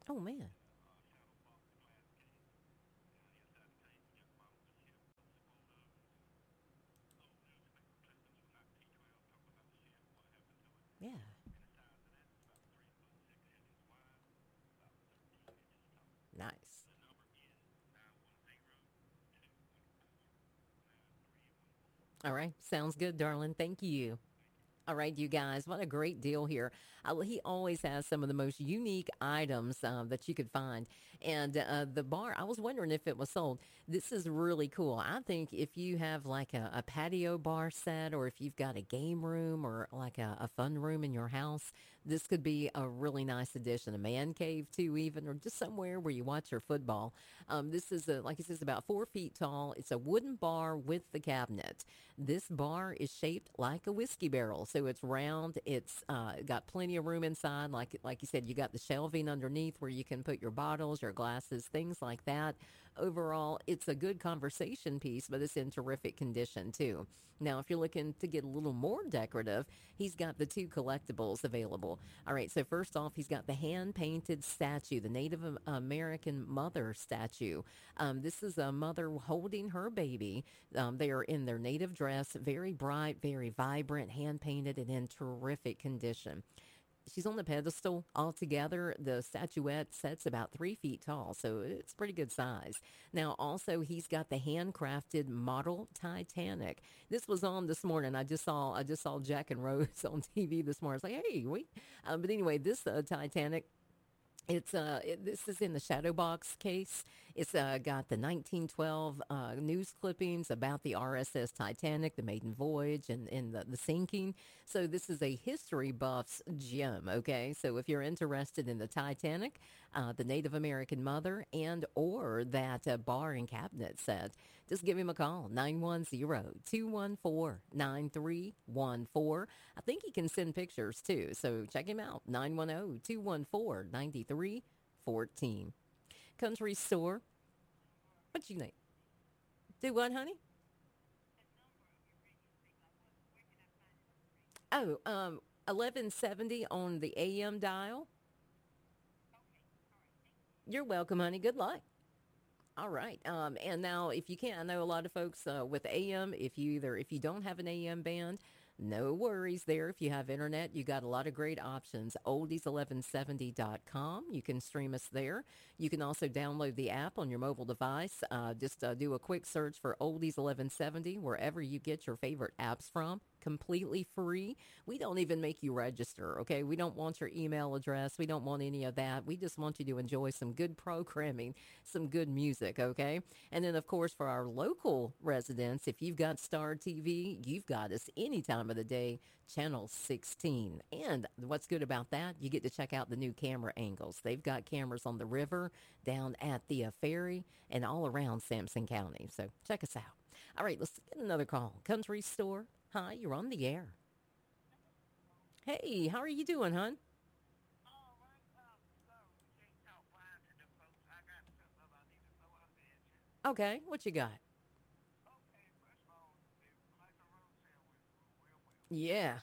Oh man. Yeah. Nice. All right. Sounds good, darling. Thank you. All right, you guys, what a great deal here. He always has some of the most unique items that you could find. And the bar, I was wondering if it was sold. This is really cool. I think if you have like a patio bar set, or if you've got a game room or like a fun room in your house, this could be a really nice addition. A man cave, too, even, or just somewhere where you watch your football. This is, like he says, about 4 feet tall. It's a wooden bar with the cabinet. This bar is shaped like a whiskey barrel, so it's round. It's got plenty of room inside. Like you said, you got the shelving underneath where you can put your bottles, your glasses, things like that. Overall, it's a good conversation piece, but it's in terrific condition too. Now, if you're looking to get a little more decorative, he's got the two collectibles available. All right, so first off, he's got the hand painted statue, the Native American mother statue. This is a mother holding her baby. They are in their native dress, very bright, very vibrant, hand painted, and in terrific condition. She's on the pedestal altogether. The statuette sets about 3 feet tall, so it's pretty good size. Now, also, he's got the handcrafted model Titanic. This was on this morning. I just saw Jack and Rose on TV this morning. I was like, hey, wait. But anyway, this Titanic, this is in the shadow box case. It's got the 1912 news clippings about the RSS Titanic, the maiden voyage, and the sinking. So this is a history buff's gem. Okay, so if you're interested in the Titanic, the Native American mother, and or that bar and cabinet set, just give him a call, 910-214-9314. I think he can send pictures too, so check him out, 910-214-9314. Country store. What you think? Do what, honey? Oh, 1170 on the AM dial. You're welcome, honey. Good luck. All right. And now, if you can't, I know a lot of folks with AM. If you don't have an AM band, no worries there. If you have internet, you got a lot of great options. Oldies1170.com. You can stream us there. You can also download the app on your mobile device. Just do a quick search for Oldies1170 wherever you get your favorite apps from. Completely free. We don't even make you register, okay? We don't want your email address. We don't want any of that. We just want you to enjoy some good programming, some good music, okay? And then, of course, for our local residents, if you've got Star TV, you've got us any time of the day, channel 16. And what's good about that, you get to check out the new camera angles. They've got cameras on the river, down at the ferry, and all around Sampson County. So check us out. All right, let's get another call. Country Store. Hi, you're on the air. Hey, how are you doing, hon? Okay, what you got? Yeah.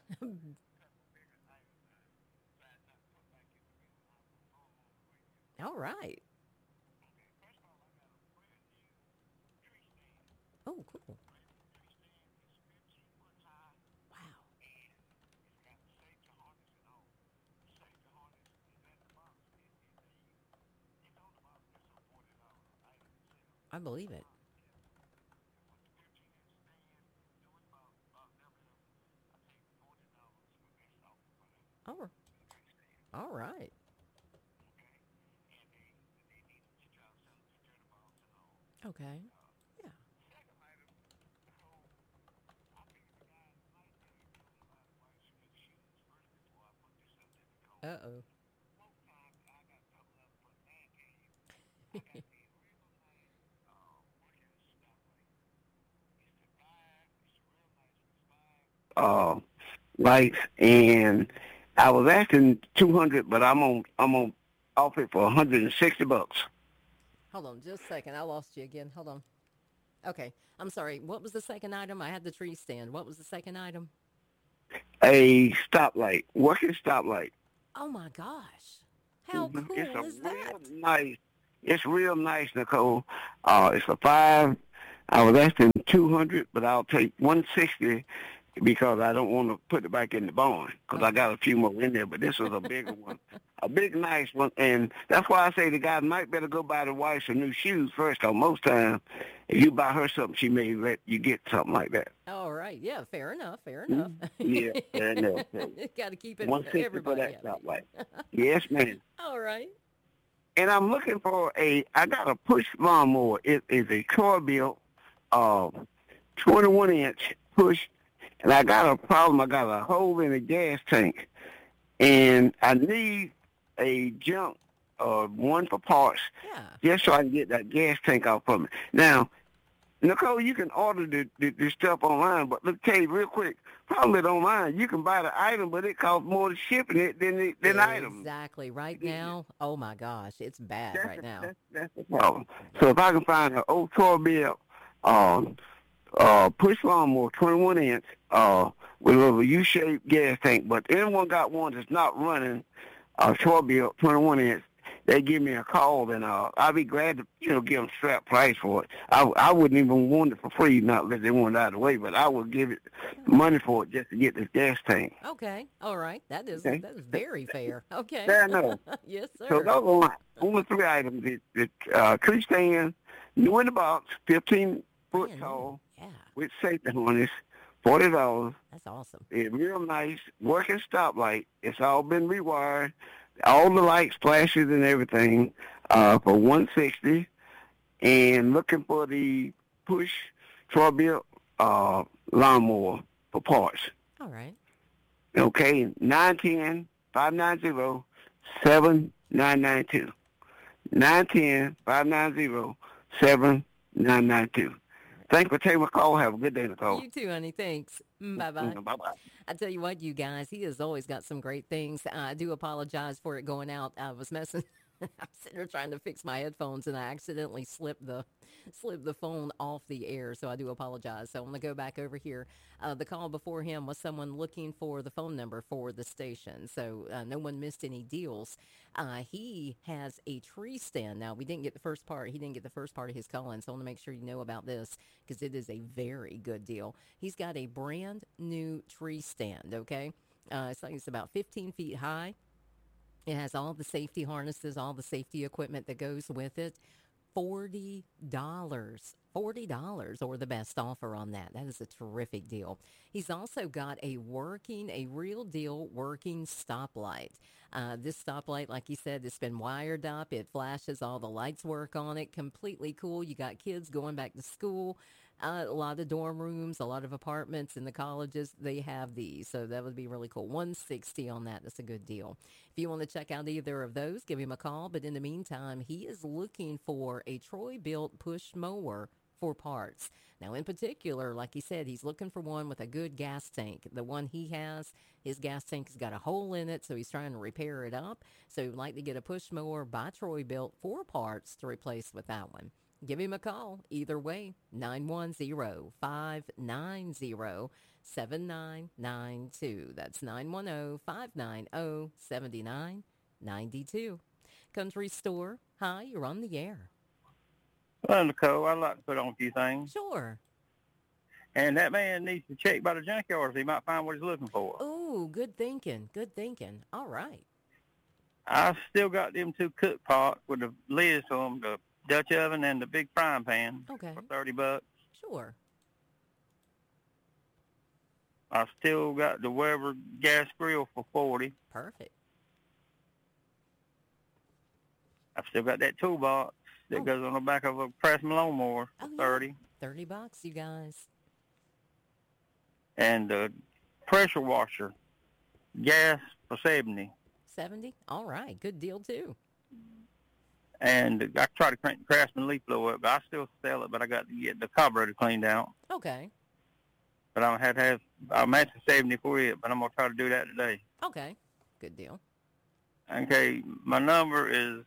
All right. Oh, cool. Wow. I believe it. Oh, all right. Okay. Yeah. Uh-oh. uh, lights, and I was asking 200, but I'm on off it for $160. Hold on just a second. I lost you again. Hold on. Okay. I'm sorry. What was the second item? I had the tree stand. What was the second item? A stoplight, working stoplight. Oh my gosh. How It's cool a is real that? nice. It's real nice, Nicole. It's a 5. I was asking 200, but I'll take 160 because I don't want to put it back in the barn because I Okay. got a few more in there. But this was a bigger one, a big nice one, and that's why I say the guy might better go buy the wife some new shoes first. Cause most times, if you buy her something, she may let you get something like that. All right. Yeah, fair enough. Fair enough. Mhm. Yeah, fair enough. Got to keep it 160 for everybody that happy. stoplight. Yes, ma'am. All right. And I'm looking for I got a push lawnmower. It is a car built, uh, 21-inch push, and I got a problem. I got a hole in the gas tank, and I need a junk, one for parts, Yeah. just so I can get that gas tank off of me. Now, Nicole, you can order the stuff online, but let me tell you real quick, problem with online, you can buy the item, but it costs more to shipping it than the item. Exactly. Right now, oh my gosh, it's bad That's right now. that's the problem. So if I can find an old toy bill, push lawnmower, 21-inch, with a little U-shaped gas tank, but anyone got one that's not running, toy bill, 21-inch, they give me a call, and I'll be glad to give them strap price for it. I wouldn't even want it for free, not unless they want it out of the way, but I would give it money for it just to get this gas tank. Okay. All right. Okay, That is very fair. Okay. there I know. Yes, So sir. those are only 3 items. Tree stand, new in the box, 15 foot Brand new. tall, Yeah. with safety harness, $40. That's awesome. It's real nice, working stoplight. It's all been rewired, all the lights, flashes, and everything, for 160. And looking for the push Troy-Bilt lawnmower for parts. All right. Okay, 910-590-7992. 910-590-7992. Thanks for taking my call. Have a good day, Nicole. You too, honey. Thanks. Bye bye. Bye-bye. I tell you what, you guys, he has always got some great things. I do apologize for it going out. I was messing. I'm sitting there trying to fix my headphones, and I accidentally slipped the phone off the air. So I do apologize. So I'm gonna go back over here. The call before him was someone looking for the phone number for the station. So no one missed any deals. He has a tree stand. Now we didn't get the first part. He didn't get the first part of his call in. So I want to make sure you know about this because it is a very good deal. He's got a brand new tree stand. Okay. It's like it's about 15 feet high. It has all the safety harnesses, all the safety equipment that goes with it. $40 or the best offer on that. That is a terrific deal. He's also got a real deal working stoplight. This stoplight, like he said, it's been wired up. It flashes, all the lights work on it. Completely cool. You got kids going back to school. A lot of dorm rooms, a lot of apartments in the colleges, they have these. So that would be really cool. 160 on that. That's a good deal. If you want to check out either of those, give him a call. But in the meantime, he is looking for a Troy-Bilt push mower for parts. Now, in particular, like he said, he's looking for one with a good gas tank. The one he has, his gas tank has got a hole in it, so he's trying to repair it up. So he'd like to get a push mower by Troy-Bilt for parts to replace with that one. Give him a call. Either way, 910-590-7992. That's 910-590-7992. Country Store. Hi, you're on the air. Well, Nicole, I'd like to put on a few things. Sure. And that man needs to check by the junkyard so he might find what he's looking for. Oh, good thinking. Good thinking. All right. I still got them 2 cook pots with the lids on them, the Dutch oven and the big frying pan Okay. for $30. Sure. I still got the Weber gas grill for $40. Perfect. I've still got that toolbox that goes on the back of a Pressman lawnmower for $30. $30, you guys. And the pressure washer, gas for $70. 70. All right. Good deal too. And I tried to crank the Craftsman leaf blower up, but I still sell it, but I got to get the carburetor cleaned out. Okay. But I'm asking 70 for it, but I'm going to try to do that today. Okay. Good deal. Okay, my number is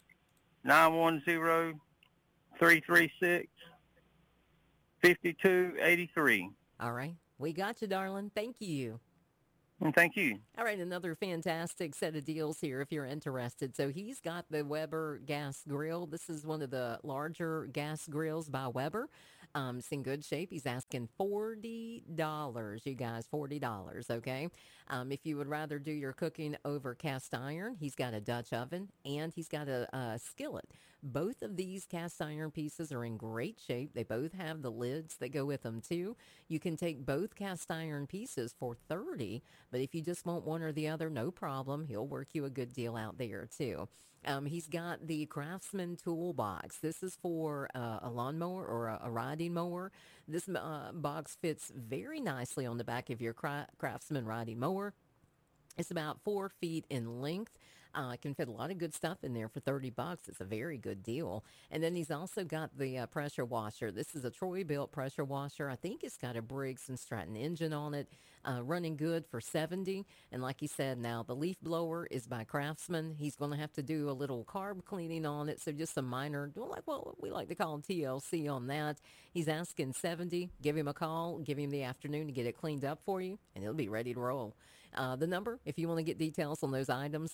910-336-5283. All right. We got you, darling. Thank you. And thank you. All right, another fantastic set of deals here if you're interested. So he's got the Weber gas grill. This is one of the larger gas grills by Weber. It's in good shape. He's asking $40, you guys, $40, okay? If you would rather do your cooking over cast iron, he's got a Dutch oven and he's got a skillet. Both of these cast iron pieces are in great shape. They both have the lids that go with them too. You can take both cast iron pieces for $30, but if you just want one or the other, no problem. He'll work you a good deal out there too. He's got the Craftsman toolbox. This is for a lawnmower or a riding mower. This box fits very nicely on the back of your Craftsman riding mower. It's about 4 feet in length. It can fit a lot of good stuff in there for $30. It's a very good deal. And then he's also got the pressure washer. This is a Troy-built pressure washer. I think it's got a Briggs & Stratton engine on it, running good for $70. And like he said, now the leaf blower is by Craftsman. He's going to have to do a little carb cleaning on it, so just some minor, like what we like to call TLC on that. He's asking $70. Give him a call. Give him the afternoon to get it cleaned up for you, and he'll be ready to roll. The number, if you want to get details on those items,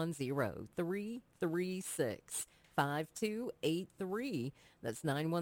910-336-5283. That's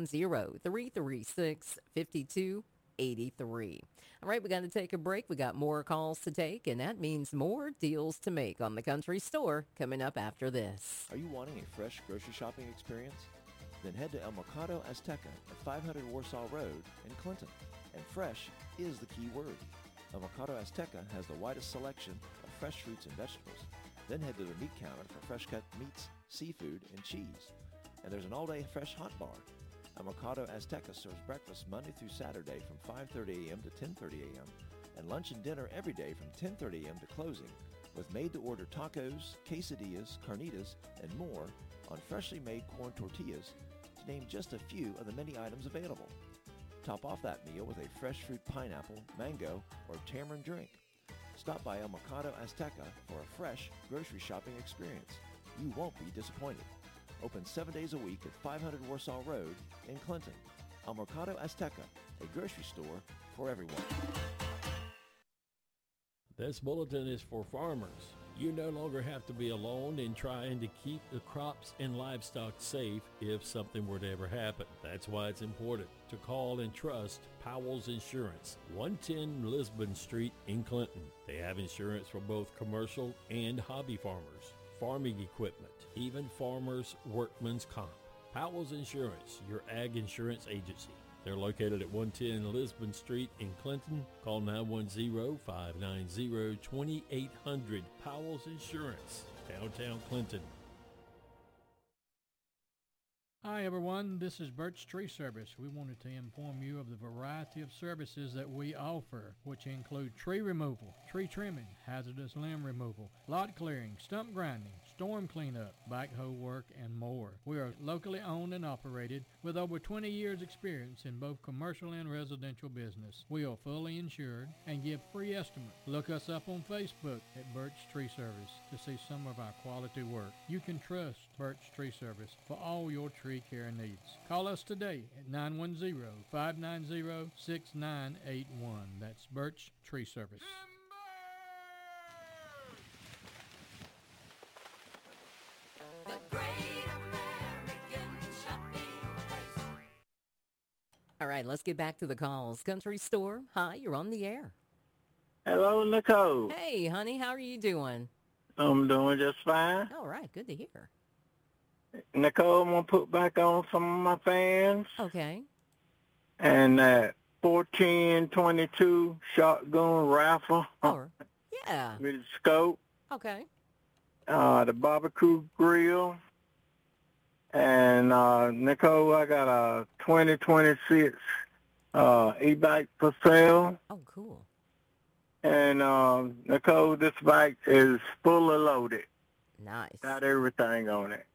910-336-5283. All right, we got to take a break. We got more calls to take, and that means more deals to make on the Country Store coming up after this. Are you wanting a fresh grocery shopping experience? Then head to El Mercado Azteca at 500 Warsaw Road in Clinton. And fresh is the key word. El Mercado Azteca has the widest selection of fresh fruits and vegetables. Then head to the meat counter for fresh cut meats, seafood, and cheese. And there's an all-day fresh hot bar. El Mercado Azteca serves breakfast Monday through Saturday from 5:30 a.m. to 10:30 a.m. and lunch and dinner every day from 10:30 a.m. to closing, with made-to-order tacos, quesadillas, carnitas, and more on freshly made corn tortillas, to name just a few of the many items available. Top off that meal with a fresh fruit pineapple, mango, or tamarind drink. Stop by El Mercado Azteca for a fresh grocery shopping experience. You won't be disappointed. Open 7 days a week at 500 Warsaw Road in Clinton. El Mercado Azteca, a grocery store for everyone. This bulletin is for farmers. You no longer have to be alone in trying to keep the crops and livestock safe if something were to ever happen. That's why it's important to call and trust Powell's Insurance, 110 Lisbon Street in Clinton. They have insurance for both commercial and hobby farmers, farming equipment, even farmers' workman's comp. Powell's Insurance, your ag insurance agency. They're located at 110 Lisbon Street in Clinton. Call 910-590-2800. Powell's Insurance, downtown Clinton. Hi everyone, this is Birch Tree Service. We wanted to inform you of the variety of services that we offer, which include tree removal, tree trimming, hazardous limb removal, lot clearing, stump grinding, storm cleanup, backhoe work, and more. We are locally owned and operated with over 20 years experience in both commercial and residential business. We are fully insured and give free estimates. Look us up on Facebook at Birch Tree Service to see some of our quality work. You can trust Birch Tree Service for all your tree care needs. Call us today at 910-590-6981. That's Birch Tree Service. All right, let's get back to the calls. Country Store, hi, you're on the air. Hello, Nicole. Hey, honey, how are you doing? I'm doing just fine. All right, good to hear. Nicole, I'm going to put back on some of my fans. Okay. And that 1422 shotgun rifle Yeah. with a scope. Okay. The barbecue grill. And, Nicole, I got a 2026 e-bike for sale. Oh, cool. And, Nicole, this bike is fully loaded. Nice. Got everything on it.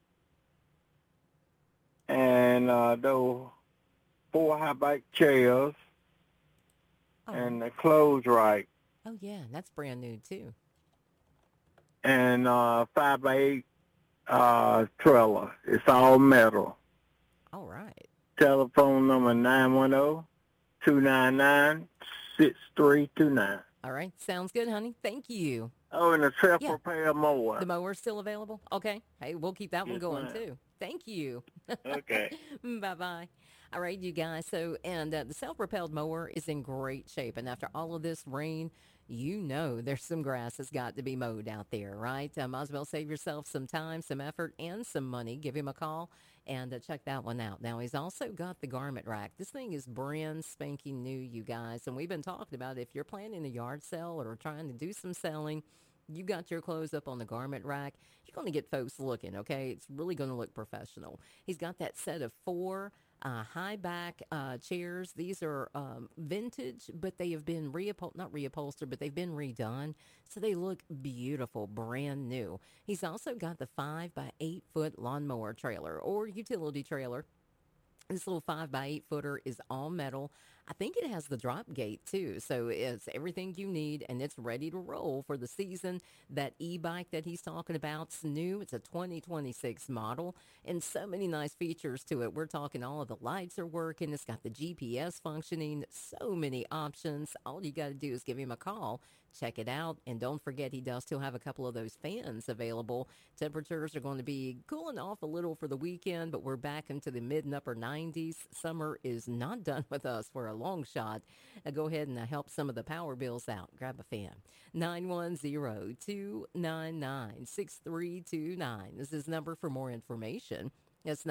And those 4 high bike chairs and the clothes right. Oh, yeah, that's brand new, too. And 5x8 trailer. It's all metal. All right. Telephone number 910-299-6329. All right. Sounds good, honey. Thank you. Oh, and a Yeah. self-repair mower. The mower's still available? Okay. Hey, we'll keep that one Yes, going ma'am. too. Thank you. Okay. Bye bye. All right, you guys. So, and the self propelled mower is in great shape. And after all of this rain, you know there's some grass that's got to be mowed out there, right? Might as well save yourself some time, some effort, and some money. Give him a call and check that one out. Now, he's also got the garment rack. This thing is brand spanking new, you guys. And we've been talking about if you're planning a yard sale or trying to do some selling, you got your clothes up on the garment rack, you're going to get folks looking, okay? It's really going to look professional. He's got that set of four high back chairs. These are vintage, but they have been not reupholstered, but they've been redone. So they look beautiful, brand new. He's also got the 5 by 8 foot lawnmower trailer or utility trailer. This little 5 by 8 footer is all metal. I think it has the drop gate too. So it's everything you need and it's ready to roll for the season. That e-bike that he's talking about's new. It's a 2026 model and so many nice features to it. We're talking all of the lights are working. It's got the GPS functioning. So many options. All you got to do is give him a call. Check it out. And don't forget, he does still have a couple of those fans available. Temperatures are going to be cooling off a little for the weekend, but we're back into the mid and upper 90s. Summer is not done with us for a long shot. Go ahead and help some of the power bills out. Grab a fan. 910-299-6329. This is number for more information. That's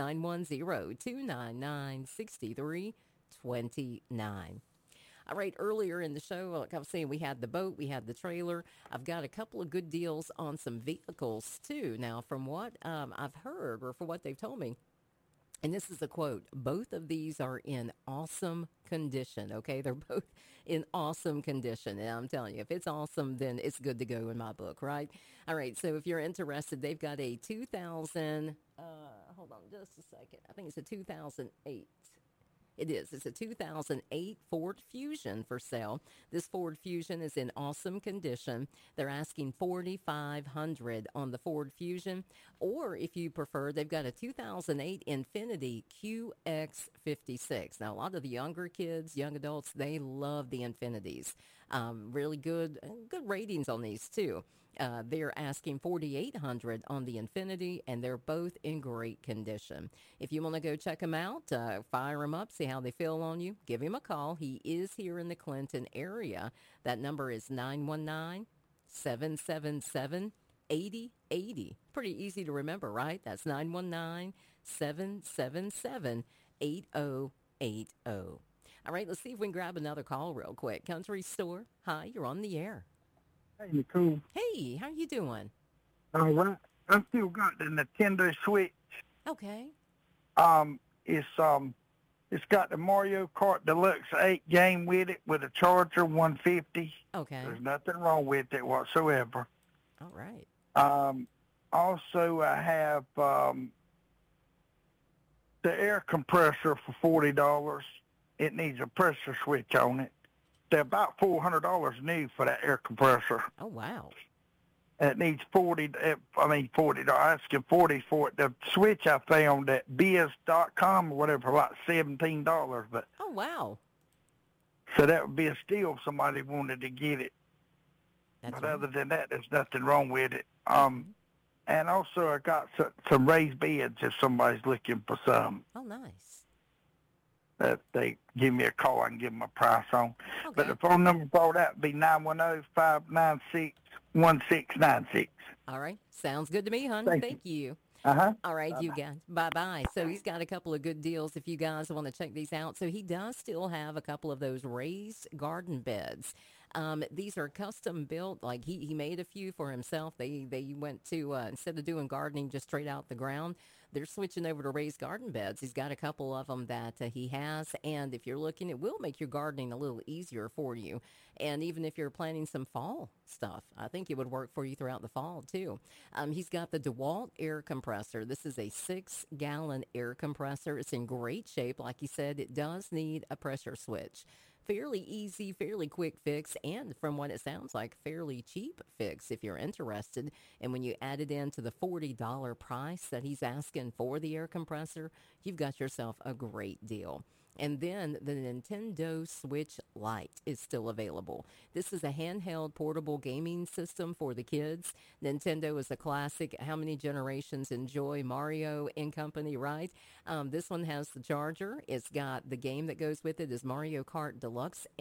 910-299-6329. All right, earlier in the show, like I was saying, we had the boat, we had the trailer. I've got a couple of good deals on some vehicles, too. Now, from what I've heard or for what they've told me, and this is a quote, both of these are in awesome condition, okay? They're both in awesome condition. And I'm telling you, if it's awesome, then it's good to go in my book, right? All right, so if you're interested, they've got a 2000, hold on just a second. I think it's a 2008. It is. It's a 2008 Ford Fusion for sale. This Ford Fusion is in awesome condition. They're asking $4,500 on the Ford Fusion. Or if you prefer, they've got a 2008 Infiniti QX56. Now, a lot of the younger kids, young adults, they love the Infinitis. Really good ratings on these, too. They're asking $4,800 on the Infiniti, and they're both in great condition. If you want to go check them out, fire them up, see how they feel on you, give him a call. He is here in the Clinton area. That number is 919-777-8080. Pretty easy to remember, right? That's 919-777-8080. All right, let's see if we can grab another call real quick. Country Store, hi, you're on the air. Hey, Nicole. Hey, how you doing? All right. I still got the Nintendo Switch. Okay. It's got the Mario Kart Deluxe 8 game with it with a charger, 150. Okay. There's nothing wrong with it whatsoever. All right. Also, I have the air compressor for $40. It needs a pressure switch on it. They're about $400 new for that air compressor. Oh, wow. And it needs $40. Asking $40 for it. The switch I found at biz.com or whatever for about $17. But Oh, wow. so that would be a steal if somebody wanted to get it. That's But right. other than that, there's nothing wrong with it. And also I got some raised beds if somebody's looking for some. Oh, nice. That they give me a call, I can give them a price on. Okay. But the phone number for that would be 910-596-1696. All right. Sounds good to me, hon. Thank Thank you. Uh-huh. All right, you guys. Bye-bye. So he's got a couple of good deals if you guys want to check these out. So he does still have a couple of those raised garden beds. These are custom built. Like he made a few for himself. They went to, instead of doing gardening just straight out the ground, they're switching over to raised garden beds. He's got a couple of them that he has. And if you're looking, it will make your gardening a little easier for you. And even if you're planning some fall stuff, I think it would work for you throughout the fall, too. He's got the DeWalt air compressor. This is a 6-gallon air compressor. It's in great shape. Like he said, it does need a pressure switch. Fairly easy, fairly quick fix, and from what it sounds like, fairly cheap fix if you're interested. And when you add it into the $40 price that he's asking for the air compressor, you've got yourself a great deal. And then the Nintendo Switch Lite is still available. This is a handheld portable gaming system for the kids. Nintendo is a classic. How many generations enjoy Mario and company, right? This one has the charger. It's got the game that goes with it is Mario Kart Deluxe